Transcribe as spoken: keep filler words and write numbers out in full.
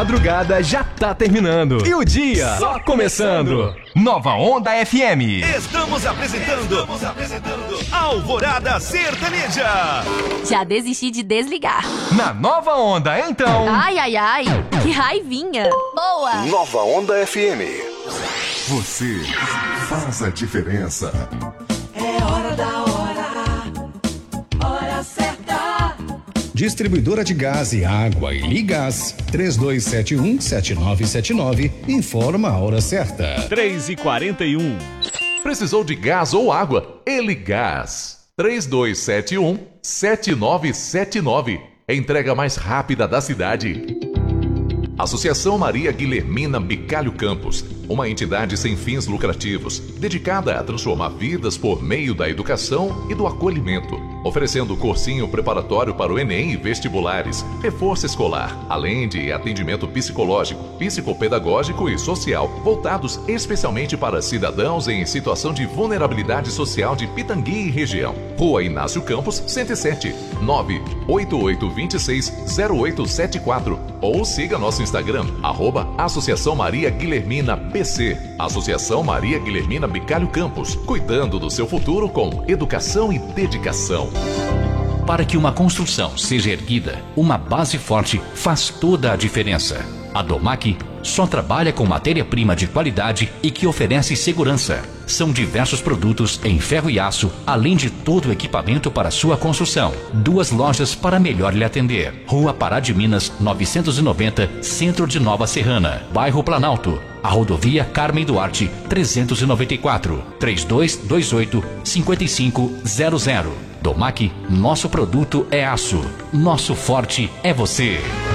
madrugada já tá terminando e o dia só começando. Nova Onda F M. Estamos apresentando, Estamos apresentando Alvorada Sertaneja. Já desisti de desligar. Na Nova Onda, então. Ai, ai, ai. Que raivinha. Boa. Nova Onda F M. Você faz a diferença. É hora da hora. Hora certa. Distribuidora de gás e água e Ligás, três dois sete um, sete nove sete nove, informa a hora certa. três e quarenta e um. Precisou de gás ou água? Eligás. três dois sete um, sete nove sete nove. Entrega mais rápida da cidade. Associação Maria Guilhermina Bicalho Campos, uma entidade sem fins lucrativos, dedicada a transformar vidas por meio da educação e do acolhimento, oferecendo cursinho preparatório para o Enem e vestibulares, reforço escolar, além de atendimento psicológico, psicopedagógico e social, voltados especialmente para cidadãos em situação de vulnerabilidade social de Pitangui e região. Rua Inácio Campos, cento e sete, nove oito oito dois seis zero oito sete quatro, ou siga nosso Instagram, arroba Associação Maria Guilhermina B C. Associação Maria Guilhermina Bicalho Campos, cuidando do seu futuro com educação e dedicação. Para que uma construção seja erguida, uma base forte faz toda a diferença. A Domac só trabalha com matéria-prima de qualidade e que oferece segurança. São diversos produtos em ferro e aço, além de todo o equipamento para sua construção. Duas lojas para melhor lhe atender. Rua Pará de Minas, novecentos e noventa, Centro de Nova Serrana, Bairro Planalto. A rodovia Carmen Duarte, trezentos e noventa e quatro, três dois dois oito, cinco cinco zero zero. Domac, nosso produto é aço. Nosso forte é você.